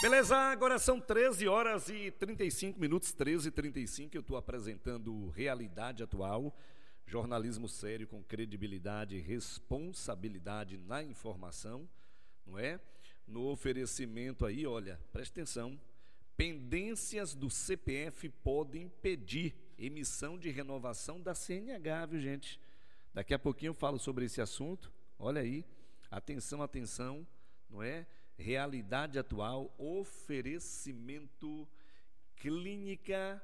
Beleza, agora são 13 horas e 35 minutos, 13h35, eu estou apresentando Realidade Atual, jornalismo sério com credibilidade e responsabilidade na informação, não é? No oferecimento aí, olha, presta atenção, pendências do CPF podem impedir emissão de renovação da CNH, viu gente? Daqui a pouquinho eu falo sobre esse assunto, olha aí, atenção, atenção, não é? Realidade Atual, oferecimento Clínica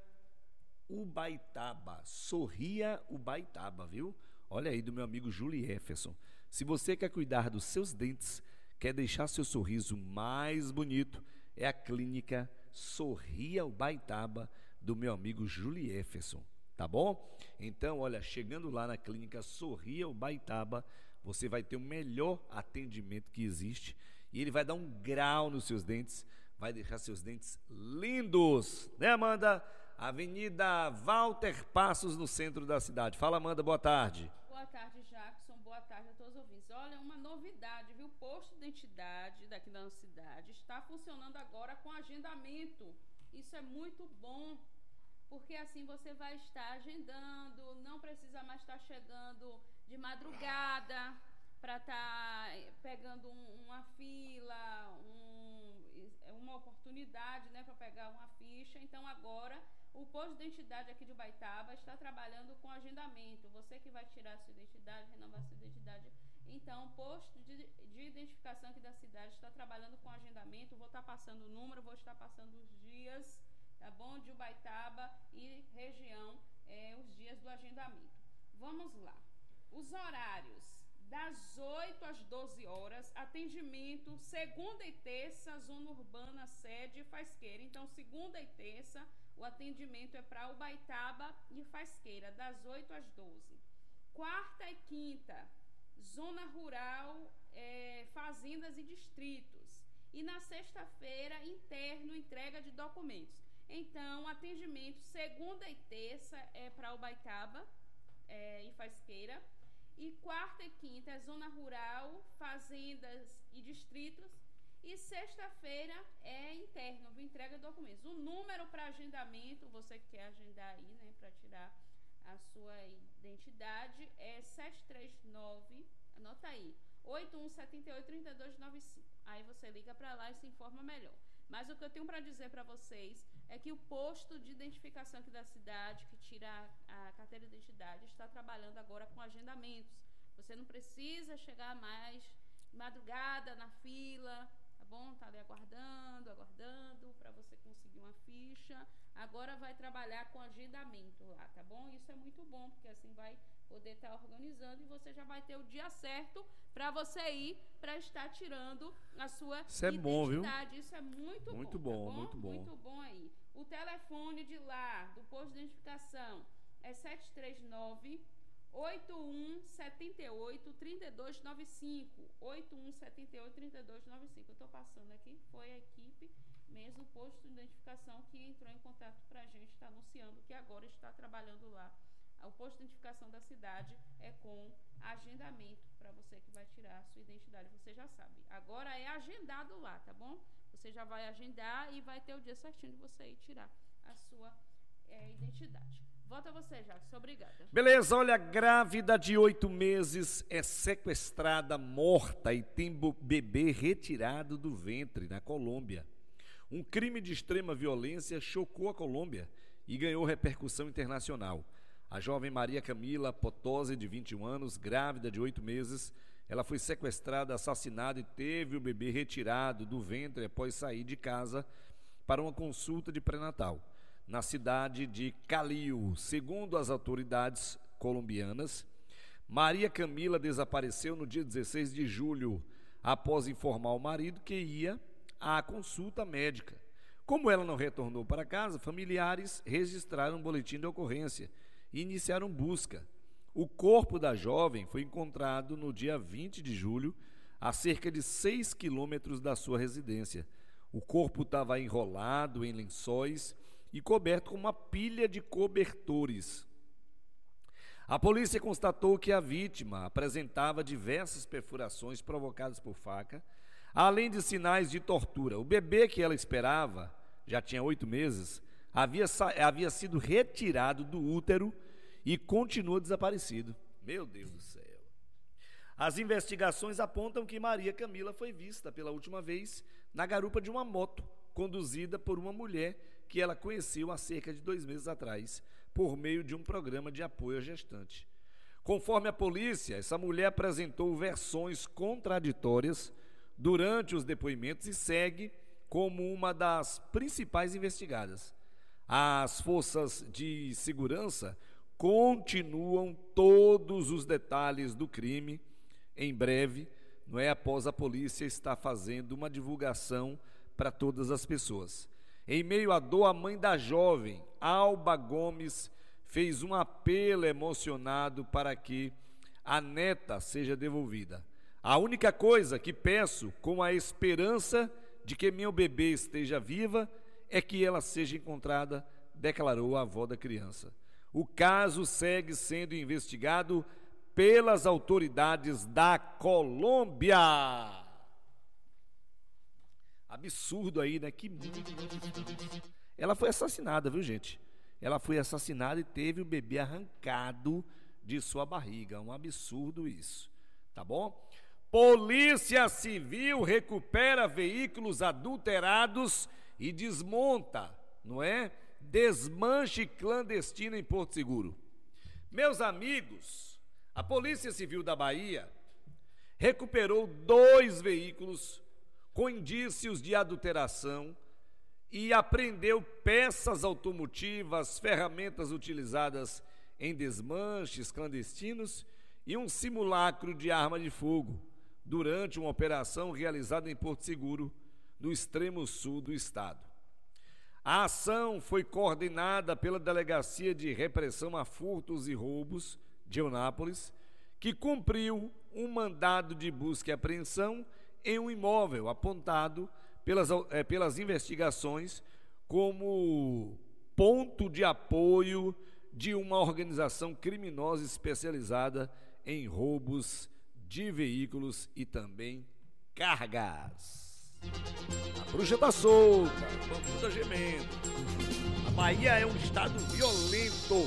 Ubaitaba, Sorria Ubaitaba, viu? Olha aí do meu amigo Júlio Jefferson. Se você quer cuidar dos seus dentes, quer deixar seu sorriso mais bonito, é a Clínica Sorria Ubaitaba do meu amigo Júlio Jefferson, tá bom? Então, olha, chegando lá na Clínica Sorria Ubaitaba, você vai ter o melhor atendimento que existe e ele vai dar um grau nos seus dentes, vai deixar seus dentes lindos, né, Amanda? Avenida Walter Passos, no centro da cidade. Fala, Amanda, boa tarde. Boa tarde, Jackson, boa tarde a todos os ouvintes. Olha, uma novidade, viu? O posto de identidade daqui da nossa cidade está funcionando agora com agendamento. Isso é muito bom, porque assim você vai estar agendando, não precisa mais estar chegando de madrugada para estar pegando uma fila, uma oportunidade, né, para pegar uma ficha. Então agora o posto de identidade aqui de Ubaitaba está trabalhando com agendamento. Você que vai tirar a sua identidade, renovar a sua identidade, então o posto de identificação aqui da cidade está trabalhando com agendamento. Vou estar passando o número, vou estar passando os dias, tá bom? De Ubaitaba e região, os dias do agendamento. Vamos lá. Os horários: das 8 às 12 horas, atendimento segunda e terça, zona urbana, sede Faisqueira. Então, segunda e terça, o atendimento é para Ubaitaba e Faisqueira, das 8 às 12. Quarta e quinta, zona rural, fazendas e distritos. E na sexta-feira, interno, entrega de documentos. Então, atendimento segunda e terça é para Ubaitaba e Faisqueira. E quarta e quinta é zona rural, fazendas e distritos. E sexta-feira é interno, entrega de documentos. O número para agendamento, você que quer agendar aí, né, para tirar a sua identidade, é 739, anota aí, 8178-3295. Aí você liga para lá e se informa melhor. Mas o que eu tenho para dizer para vocês é que o posto de identificação aqui da cidade, que tira a carteira de identidade, está trabalhando agora com agendamentos. Você não precisa chegar mais madrugada na fila, tá bom? Tá ali aguardando para você conseguir uma ficha. Agora vai trabalhar com agendamento lá, tá bom? Isso é muito bom, porque assim vai poder estar organizando e você já vai ter o dia certo para você ir para estar tirando a sua Isso é bom, viu? Isso é muito Muito bom, bom, tá bom? muito bom. Muito bom aí. O telefone de lá, do posto de identificação, é 739 8178-3295. 8178-3295. Eu estou passando aqui, foi a equipe mesmo, o posto de identificação, que entrou em contato para a gente, está anunciando que agora está trabalhando lá. O posto de identificação da cidade é com agendamento para você que vai tirar a sua identidade. Você já sabe. Agora é agendado lá, tá bom? Você já vai agendar e vai ter o dia certinho de você ir tirar a sua identidade. Volta a você, Jackson. Obrigada. Beleza, olha, grávida de 8 meses é sequestrada, morta e tem bebê retirado do ventre na Colômbia. Um crime de extrema violência chocou a Colômbia e ganhou repercussão internacional. A jovem Maria Camila Potose, de 21 anos, grávida de 8 meses, ela foi sequestrada, assassinada e teve o bebê retirado do ventre após sair de casa para uma consulta de pré-natal na cidade de Calio. Segundo as autoridades colombianas, Maria Camila desapareceu no dia 16 de julho, após informar o marido que ia à consulta médica. Como ela não retornou para casa, familiares registraram um boletim de ocorrência e iniciaram busca. O corpo da jovem foi encontrado no dia 20 de julho, a cerca de 6 quilômetros da sua residência. O corpo estava enrolado em lençóis e coberto com uma pilha de cobertores. A polícia constatou que a vítima apresentava diversas perfurações provocadas por faca, além de sinais de tortura. O bebê que ela esperava, já tinha 8 meses, havia sido retirado do útero e continua desaparecido. Meu Deus do céu. As investigações apontam que Maria Camila foi vista pela última vez na garupa de uma moto, conduzida por uma mulher que ela conheceu há cerca de 2 meses atrás, por meio de um programa de apoio à gestante. Conforme a polícia, essa mulher apresentou versões contraditórias durante os depoimentos e segue como uma das principais investigadas. As forças de segurança continuam todos os detalhes do crime em breve, não é, após a polícia estar fazendo uma divulgação para todas as pessoas. Em meio à dor, a mãe da jovem, Alba Gomes, fez um apelo emocionado para que a neta seja devolvida. A única coisa que peço, com a esperança de que meu bebê esteja viva, é que ela seja encontrada, declarou a avó da criança. O caso segue sendo investigado pelas autoridades da Colômbia. Absurdo aí, né? Que mundo nós. Ela foi assassinada, viu, gente? Ela foi assassinada e teve o bebê arrancado de sua barriga. Um absurdo isso, tá bom? Polícia Civil recupera veículos adulterados e desmonta, não é? Desmanche clandestino em Porto Seguro. Meus amigos, a Polícia Civil da Bahia recuperou 2 veículos com indícios de adulteração e apreendeu peças automotivas, ferramentas utilizadas em desmanches clandestinos e um simulacro de arma de fogo durante uma operação realizada em Porto Seguro, no extremo sul do estado. A ação foi coordenada pela Delegacia de Repressão a Furtos e Roubos de Eunápolis, que cumpriu um mandado de busca e apreensão em um imóvel apontado pelas investigações como ponto de apoio de uma organização criminosa especializada em roubos de veículos e também cargas. A bruxa tá solta, o bambu tá gemendo. A Bahia é um estado violento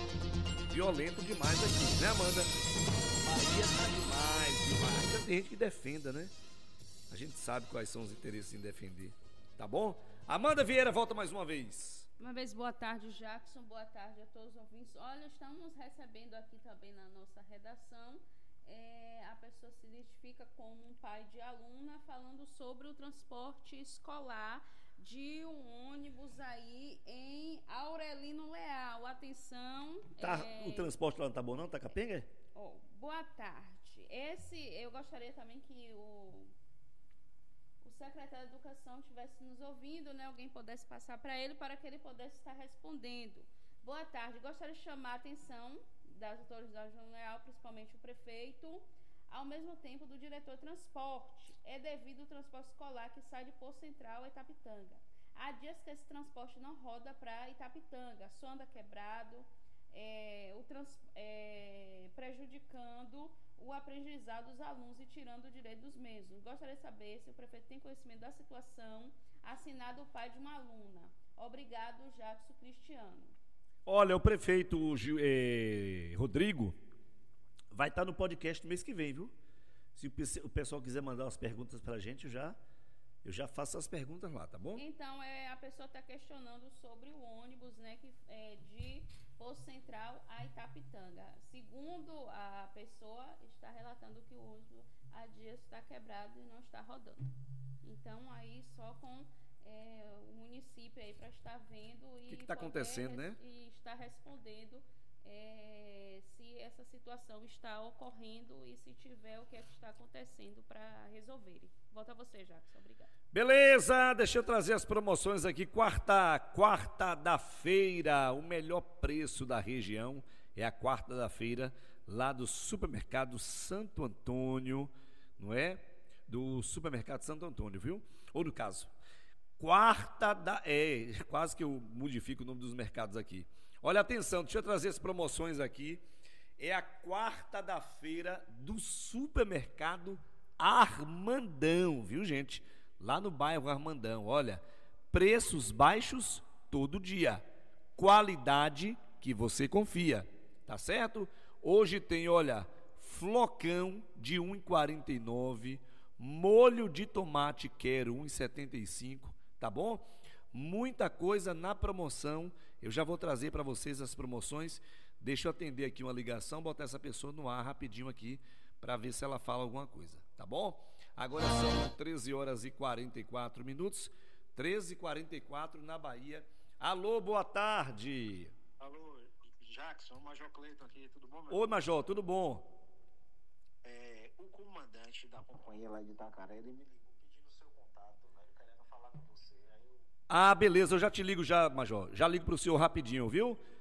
demais aqui, né, Amanda? A Bahia tá demais. Ainda tem gente que defenda, né? A gente sabe quais são os interesses em defender, tá bom? Amanda Vieira, volta mais uma vez. Uma vez, boa tarde, Jackson, boa tarde a todos os ouvintes. Olha, estamos recebendo aqui também na nossa redação, a pessoa se identifica como um pai de aluna, falando sobre o transporte escolar de um ônibus aí em Aurelino Leal. Atenção. O transporte lá não tá bom não? Tá capenga? Boa tarde. Eu gostaria também que o secretário de Educação estivesse nos ouvindo, né? Alguém pudesse passar para ele, para que ele pudesse estar respondendo. Boa tarde. Gostaria de chamar a atenção das autoridades do Leal, principalmente o prefeito, ao mesmo tempo do diretor de transporte. É devido ao transporte escolar que sai de Poço Central a Itapitanga. Há dias que esse transporte não roda para Itapitanga, só anda quebrado, prejudicando o aprendizado dos alunos e tirando o direito dos mesmos. Gostaria de saber se o prefeito tem conhecimento da situação. Assinado o pai de uma aluna. Obrigado, Jackson Cristiano. Olha, o prefeito Rodrigo vai estar no podcast no mês que vem, viu? Se o pessoal quiser mandar umas perguntas pra gente, eu já faço as perguntas lá, tá bom? Então, a pessoa está questionando sobre o ônibus, né, que de Poço Central a Itapitanga. Segundo a pessoa, está relatando que o ônibus há dias está quebrado e não está rodando. Então, aí só com o município aí para estar vendo o que está acontecendo, né? E estar respondendo se essa situação está ocorrendo e se tiver o que é que está acontecendo para resolverem. Volta a você, Jackson. Obrigado. Beleza, deixa eu trazer as promoções aqui. Quarta da feira, o melhor preço da região é a quarta da feira lá do supermercado Santo Antônio, não é? Do supermercado Santo Antônio, viu? Ou no caso, quase que eu modifico o nome dos mercados aqui. Olha, atenção, deixa eu trazer as promoções aqui. É a quarta da feira do supermercado Armandão, viu, gente? Lá no bairro Armandão, olha, preços baixos todo dia, qualidade que você confia, tá certo? Hoje tem, olha, flocão de 1,49, molho de tomate quero 1,75, tá bom? Muita coisa na promoção, eu já vou trazer para vocês as promoções. Deixa eu atender aqui uma ligação, botar essa pessoa no ar rapidinho aqui, para ver se ela fala alguma coisa, tá bom? Agora são 13 horas e 44 minutos, 13h44 na Bahia. Alô, boa tarde. Alô, Jackson, Major Cleiton aqui, tudo bom, meu? Oi, Major, tudo bom? O comandante da companhia lá de Itacaré, ele me ligou pedindo o seu contato, velho, querendo falar com você. Ah, beleza, eu já te ligo já, Major. Já ligo pro senhor rapidinho, viu?